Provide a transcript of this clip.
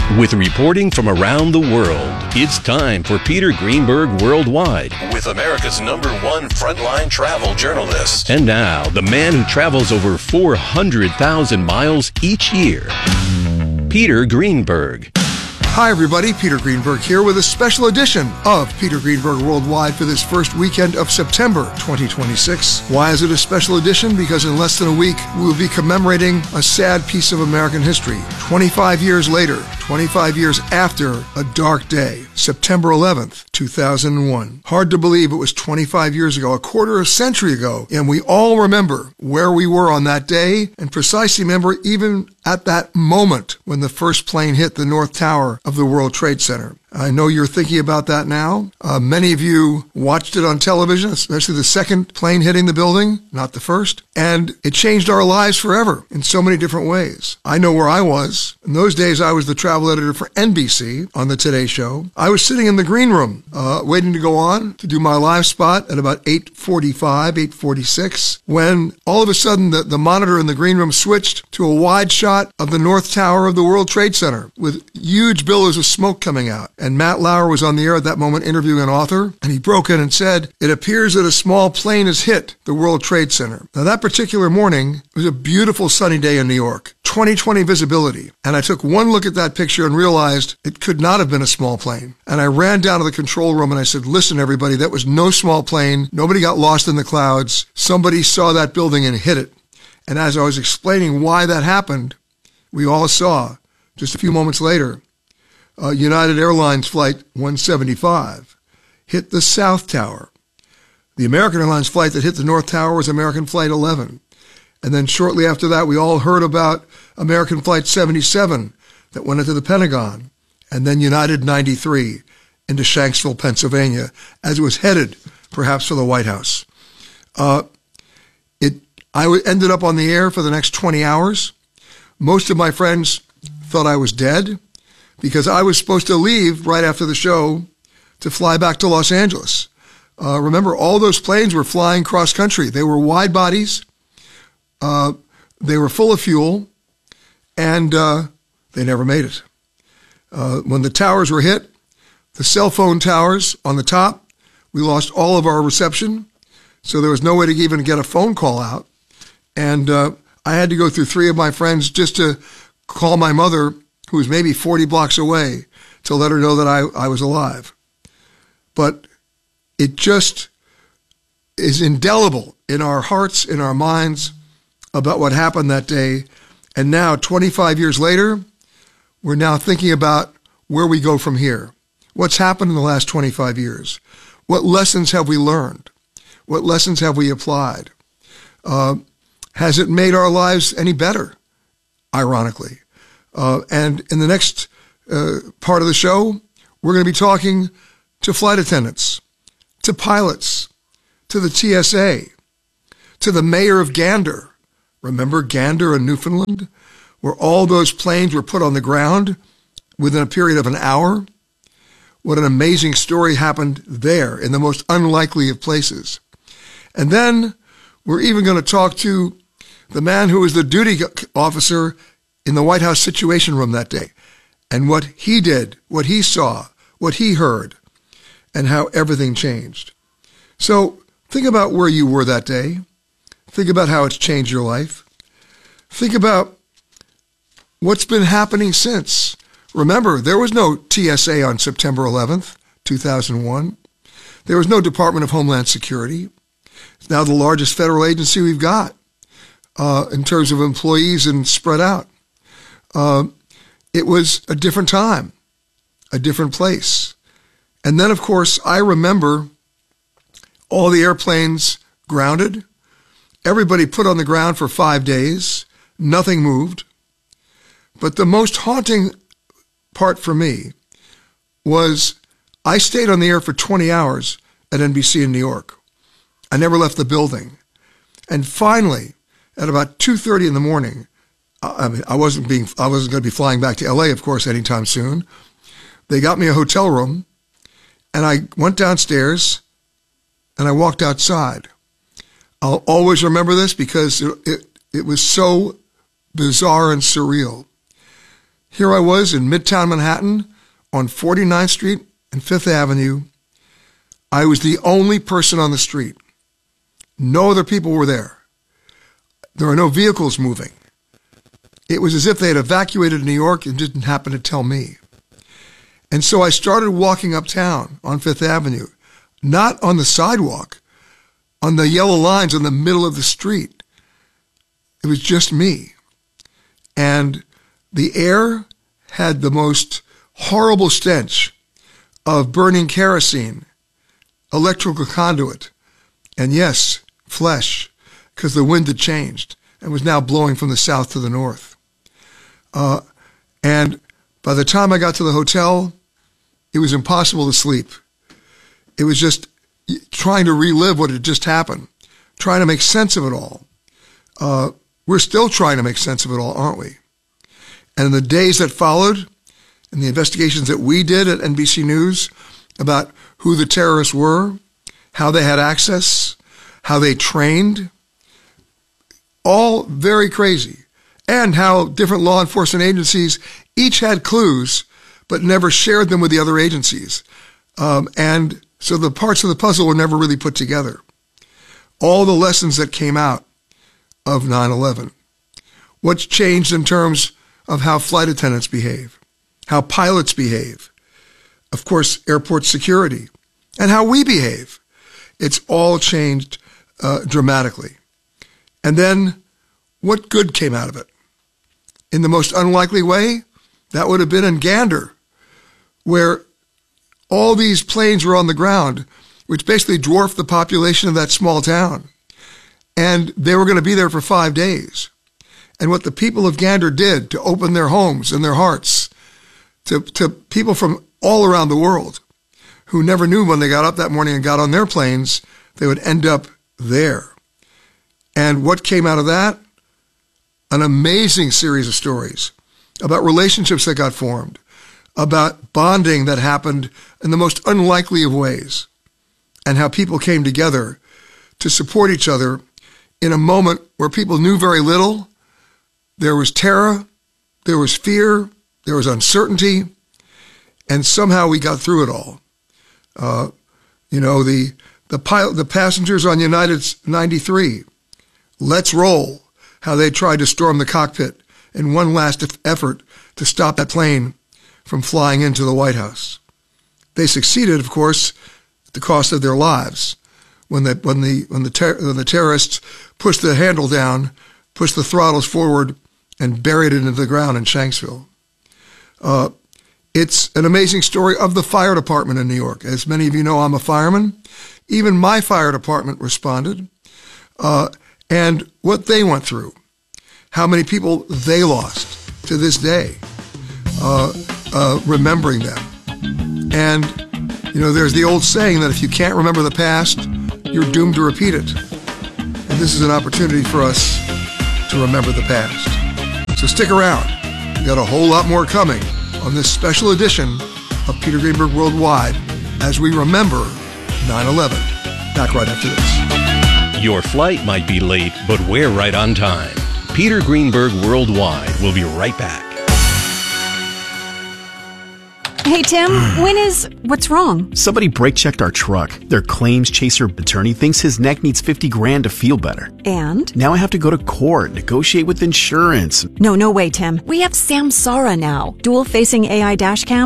With reporting from around the world, it's time for Peter Greenberg Worldwide with America's #1 frontline travel journalist. And now, the man who travels over 400,000 miles each year, Peter Greenberg. Hi everybody, Peter Greenberg here with a special edition of Peter Greenberg Worldwide for this first weekend of September 2026. Why is it a special edition? Because in less than a week, we will be commemorating a sad piece of American history. 25 years later, 25 years after a dark day, September 11th, 2001. Hard to believe it was 25 years ago, a quarter of a century ago, and we all remember where we were on that day, and precisely remember even at that moment when the first plane hit the North Tower of the World Trade Center. I know you're thinking about that now. Many of you watched it on television, especially the second plane hitting the building, not the first. And it changed our lives forever in so many different ways. I know where I was. In those days, I was the travel editor for NBC on the Today Show. I was sitting in the green room, waiting to go on to do my live spot at about 8:45, 8:46, when all of a sudden the monitor in the green room switched to a wide shot of the North Tower of the World Trade Center with huge billows of smoke coming out. And Matt Lauer was on the air at that moment interviewing an author, and he broke in and said, "It appears that a small plane has hit the World Trade Center." Now, that particular morning was a beautiful sunny day in New York, 20/20 visibility. And I took one look at that picture and realized it could not have been a small plane. And I ran down to the control room and I said, "Listen, everybody, that was no small plane. Nobody got lost in the clouds. Somebody saw that building and hit it." And as I was explaining why that happened, we all saw, just a few moments later, United Airlines Flight 175 hit the South Tower. The American Airlines flight that hit the North Tower was American Flight 11. And then shortly after that, we all heard about American Flight 77 that went into the Pentagon, and then United 93 into Shanksville, Pennsylvania, as it was headed, perhaps, for the White House. I ended up on the air for the next 20 hours. Most of my friends thought I was dead, because I was supposed to leave right after the show to fly back to Los Angeles. Remember, all those planes were flying cross-country. They were wide bodies, they were full of fuel, and they never made it. When the towers were hit, the cell phone towers on the top, we lost all of our reception, so there was no way to even get a phone call out. And I had to go through 3 of my friends just to call my mother, who was maybe 40 blocks away, to let her know that I was alive. But it just is indelible in our hearts, in our minds, about what happened that day. And now, 25 years later, we're now thinking about where we go from here. What's happened in the last 25 years? What lessons have we learned? What lessons have we applied? Has it made our lives any better, ironically? And in the next part of the show, we're going to be talking to flight attendants, to pilots, to the TSA, to the mayor of Gander. Remember Gander in Newfoundland, where all those planes were put on the ground within a period of an hour? What an amazing story happened there in the most unlikely of places. And then we're even going to talk to the man who was the duty officer in the White House Situation Room that day, and what he did, what he saw, what he heard, and how everything changed. So think about where you were that day. Think about how it's changed your life. Think about what's been happening since. Remember, there was no TSA on September 11th, 2001. There was no Department of Homeland Security. It's now the largest federal agency we've got in terms of employees and spread out. It was a different time, a different place. And then, of course, I remember all the airplanes grounded, everybody put on the ground for 5 days, nothing moved. But the most haunting part for me was I stayed on the air for 20 hours at NBC in New York. I never left the building. And finally, at about 2:30 in the morning, I wasn't going to be flying back to LA, of course, anytime soon. They got me a hotel room, and I went downstairs, and I walked outside. I'll always remember this because it was so bizarre and surreal. Here I was in Midtown Manhattan on 49th Street and 5th Avenue. I was the only person on the street. No other people were there. There were no vehicles moving. It was as if they had evacuated New York and didn't happen to tell me. And so I started walking uptown on 5th Avenue, not on the sidewalk, on the yellow lines in the middle of the street. It was just me. And the air had the most horrible stench of burning kerosene, electrical conduit, and yes, flesh, because the wind had changed and was now blowing from the south to the north. And by the time I got to the hotel, it was impossible to sleep. It was just trying to relive what had just happened, trying to make sense of it all. We're still trying to make sense of it all, aren't we? And in the days that followed, and the investigations that we did at NBC News about who the terrorists were, how they had access, how they trained, all very crazy, and how different law enforcement agencies each had clues but never shared them with the other agencies. And so the parts of the puzzle were never really put together. All the lessons that came out of 9/11. What's changed in terms of how flight attendants behave, how pilots behave, of course, airport security, and how we behave. It's all changed dramatically. And then what good came out of it? In the most unlikely way, that would have been in Gander, where all these planes were on the ground, which basically dwarfed the population of that small town. And they were going to be there for 5 days. And what the people of Gander did to open their homes and their hearts to people from all around the world who never knew when they got up that morning and got on their planes, they would end up there. And what came out of that? An amazing series of stories about relationships that got formed, about bonding that happened in the most unlikely of ways, and how people came together to support each other in a moment where people knew very little. There was terror, there was fear, there was uncertainty, and somehow we got through it all. The passengers on United's 93, Let's Roll, how they tried to storm the cockpit in one last effort to stop that plane from flying into the White House. They succeeded, of course, at the cost of their lives when the terrorists pushed the handle down, pushed the throttles forward, and buried it into the ground in Shanksville. It's an amazing story of the fire department in New York. As many of you know, I'm a fireman. Even my fire department responded. And what they went through, how many people they lost to this day, remembering them. And, there's the old saying that if you can't remember the past, you're doomed to repeat it. And this is an opportunity for us to remember the past. So stick around. We got a whole lot more coming on this special edition of Peter Greenberg Worldwide as we remember 9/11. Back right after this. Your flight might be late, but we're right on time. Peter Greenberg Worldwide will be right back. Hey, Tim, what's wrong? Somebody brake-checked our truck. Their claims chaser attorney thinks his neck needs $50,000 to feel better. And? Now I have to go to court, negotiate with insurance. No way, Tim. We have Samsara now. Dual-facing AI dash cam